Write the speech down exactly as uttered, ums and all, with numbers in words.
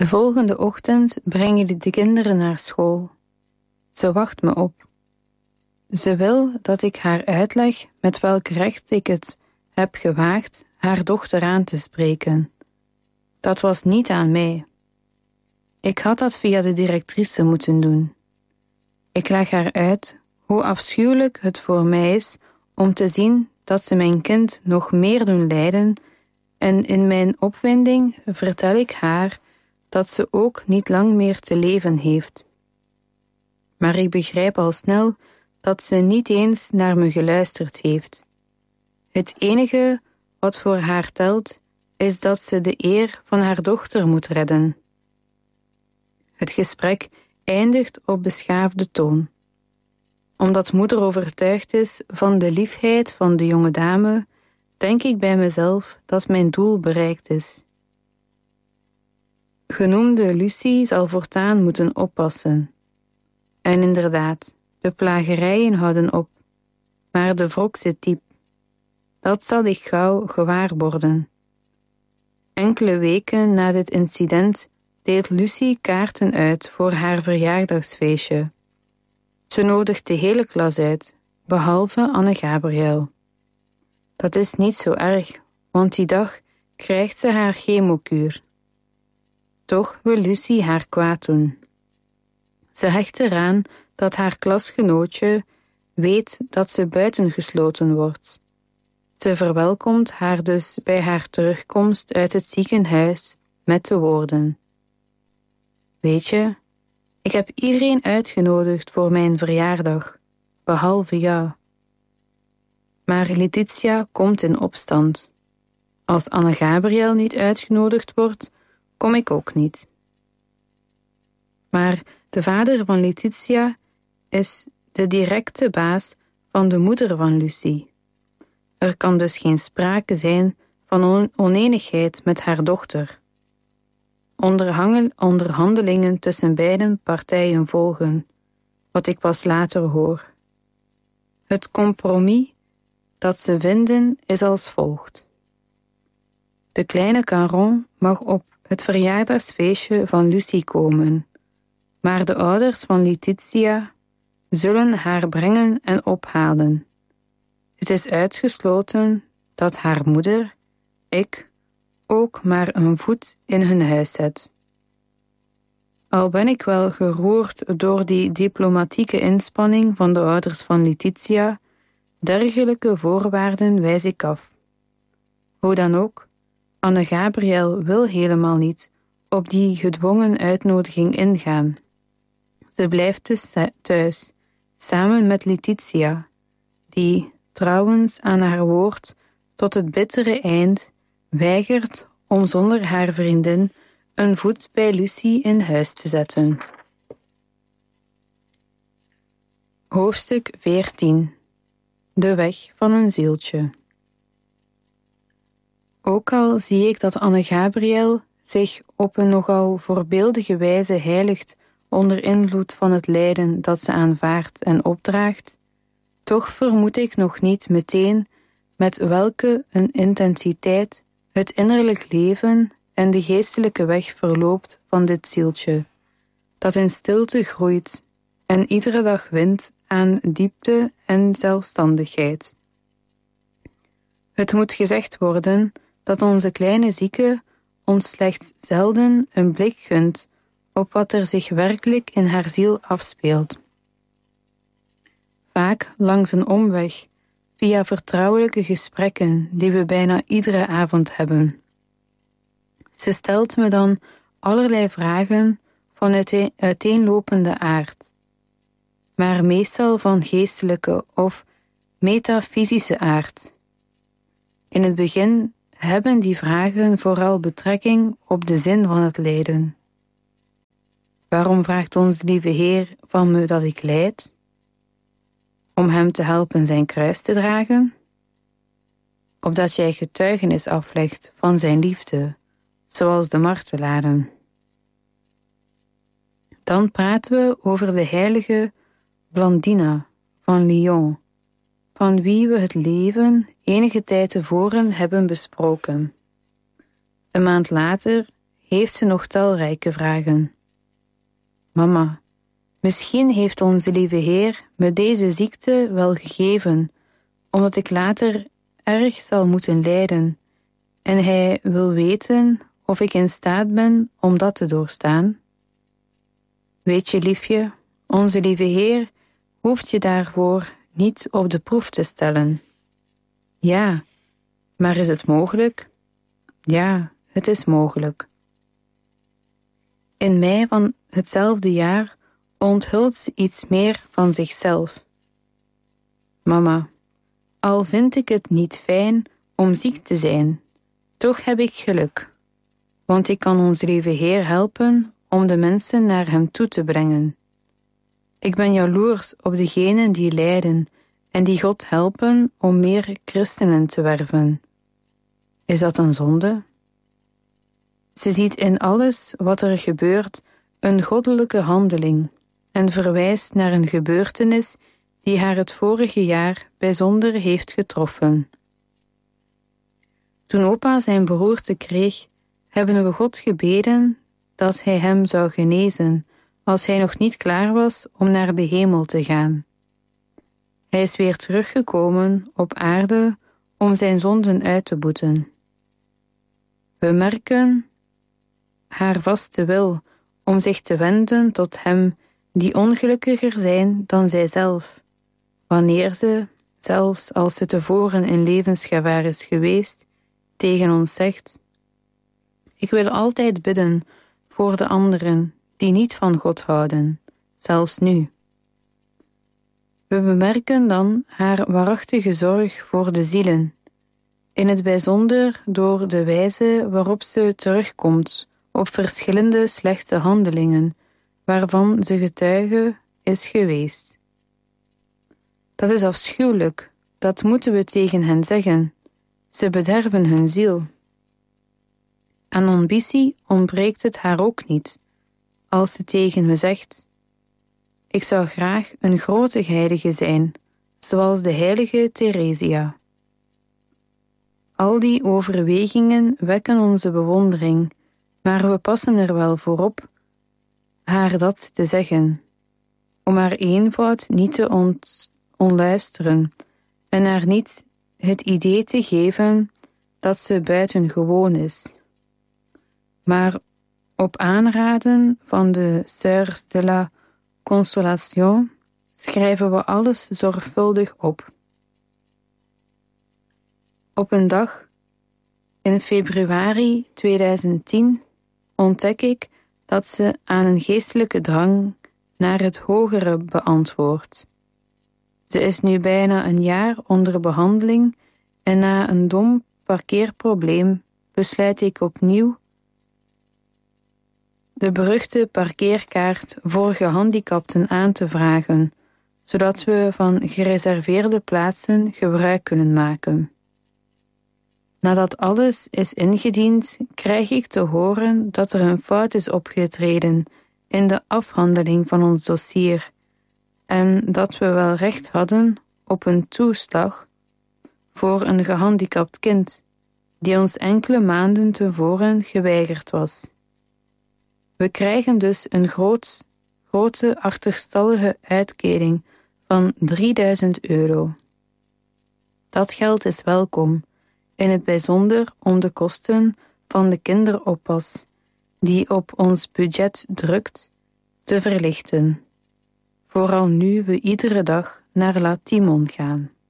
De volgende ochtend brengen de kinderen naar school. Ze wacht me op. Ze wil dat ik haar uitleg met welk recht ik het heb gewaagd haar dochter aan te spreken. Dat was niet aan mij. Ik had dat via de directrice moeten doen. Ik leg haar uit hoe afschuwelijk het voor mij is om te zien dat ze mijn kind nog meer doen lijden, en in mijn opwinding vertel ik haar dat ze ook niet lang meer te leven heeft. Maar ik begrijp al snel dat ze niet eens naar me geluisterd heeft. Het enige wat voor haar telt, is dat ze de eer van haar dochter moet redden. Het gesprek eindigt op beschaafde toon. Omdat moeder overtuigd is van de liefheid van de jonge dame, denk ik bij mezelf dat mijn doel bereikt is. Genoemde Lucie zal voortaan moeten oppassen. En inderdaad, de plagerijen houden op, maar de wrok zit diep. Dat zal ik gauw gewaar worden. Enkele weken na dit incident deed Lucie kaarten uit voor haar verjaardagsfeestje. Ze nodigt de hele klas uit, behalve Anne-Gabriel. Dat is niet zo erg, want die dag krijgt ze haar chemokuur. Toch wil Lucie haar kwaad doen. Ze hecht eraan dat haar klasgenootje weet dat ze buitengesloten wordt. Ze verwelkomt haar dus bij haar terugkomst uit het ziekenhuis met de woorden: Weet je, ik heb iedereen uitgenodigd voor mijn verjaardag, behalve jou. Maar Letitia komt in opstand. Als Anne-Gabriel niet uitgenodigd wordt, kom ik ook niet. Maar de vader van Letitia is de directe baas van de moeder van Lucie. Er kan dus geen sprake zijn van on- oneenigheid met haar dochter. Onderhangel- onderhandelingen tussen beide partijen volgen, wat ik pas later hoor. Het compromis dat ze vinden is als volgt. De kleine Caron mag op het verjaardagsfeestje van Lucie komen, maar de ouders van Letitia zullen haar brengen en ophalen. Het is uitgesloten dat haar moeder, ik, ook maar een voet in hun huis zet. Al ben ik wel geroerd door die diplomatieke inspanning van de ouders van Letitia, dergelijke voorwaarden wijs ik af. Hoe dan ook, Anne-Gabriel wil helemaal niet op die gedwongen uitnodiging ingaan. Ze blijft dus thuis, samen met Letitia, die, trouwens aan haar woord, tot het bittere eind weigert om zonder haar vriendin een voet bij Lucie in huis te zetten. Hoofdstuk veertien. De weg van een zieltje. Ook al zie ik dat Anne-Gabriel zich op een nogal voorbeeldige wijze heiligt onder invloed van het lijden dat ze aanvaardt en opdraagt, toch vermoed ik nog niet meteen met welke een intensiteit het innerlijk leven en de geestelijke weg verloopt van dit zieltje, dat in stilte groeit en iedere dag wint aan diepte en zelfstandigheid. Het moet gezegd worden dat onze kleine zieke ons slechts zelden een blik gunt op wat er zich werkelijk in haar ziel afspeelt. Vaak langs een omweg, via vertrouwelijke gesprekken die we bijna iedere avond hebben. Ze stelt me dan allerlei vragen van uiteen, uiteenlopende aard, maar meestal van geestelijke of metafysische aard. In het begin hebben die vragen vooral betrekking op de zin van het lijden. Waarom vraagt onze lieve Heer van me dat ik lijd? Om hem te helpen zijn kruis te dragen? Opdat jij getuigenis aflegt van zijn liefde, zoals de martelaren. Dan praten we over de heilige Blandina van Lyon, van wie we het leven enige tijd tevoren hebben besproken. Een maand later heeft ze nog talrijke vragen. Mama, misschien heeft onze lieve Heer me deze ziekte wel gegeven, omdat ik later erg zal moeten lijden, en Hij wil weten of ik in staat ben om dat te doorstaan. Weet je, liefje, onze lieve Heer hoeft je daarvoor niet op de proef te stellen. Ja, maar is het mogelijk? Ja, het is mogelijk. In mei van hetzelfde jaar onthult ze iets meer van zichzelf. Mama, al vind ik het niet fijn om ziek te zijn, toch heb ik geluk, want ik kan onze lieve Heer helpen om de mensen naar hem toe te brengen. Ik ben jaloers op degenen die lijden en die God helpen om meer christenen te werven. Is dat een zonde? Ze ziet in alles wat er gebeurt een goddelijke handeling en verwijst naar een gebeurtenis die haar het vorige jaar bijzonder heeft getroffen. Toen opa zijn beroerte kreeg, hebben we God gebeden dat hij hem zou genezen als hij nog niet klaar was om naar de hemel te gaan. Hij is weer teruggekomen op aarde om zijn zonden uit te boeten. We merken haar vaste wil om zich te wenden tot hem die ongelukkiger zijn dan zijzelf, wanneer ze, zelfs als ze tevoren in levensgevaar is geweest, tegen ons zegt: ik wil altijd bidden voor de anderen die niet van God houden, zelfs nu. We bemerken dan haar waarachtige zorg voor de zielen, in het bijzonder door de wijze waarop ze terugkomt op verschillende slechte handelingen, waarvan ze getuige is geweest. Dat is afschuwelijk, dat moeten we tegen hen zeggen. Ze bederven hun ziel. Aan ambitie ontbreekt het haar ook niet, als ze tegen me zegt: ik zou graag een grote heilige zijn, zoals de heilige Theresia. Al die overwegingen wekken onze bewondering, maar we passen er wel voor op haar dat te zeggen, om haar eenvoud niet te ont- onluisteren en haar niet het idee te geven dat ze buitengewoon is. Maar op aanraden van de Sœurs de la Consolation schrijven we alles zorgvuldig op. Op een dag in februari tweeduizend tien ontdek ik dat ze aan een geestelijke drang naar het hogere beantwoordt. Ze is nu bijna een jaar onder behandeling en na een dom parkeerprobleem besluit ik opnieuw de beruchte parkeerkaart voor gehandicapten aan te vragen, zodat we van gereserveerde plaatsen gebruik kunnen maken. Nadat alles is ingediend, krijg ik te horen dat er een fout is opgetreden in de afhandeling van ons dossier en dat we wel recht hadden op een toeslag voor een gehandicapt kind, die ons enkele maanden tevoren geweigerd was. We krijgen dus een groot, grote achterstallige uitkering van drieduizend euro. Dat geld is welkom, in het bijzonder om de kosten van de kinderoppas, die op ons budget drukt, te verlichten, vooral nu we iedere dag naar La Timon gaan.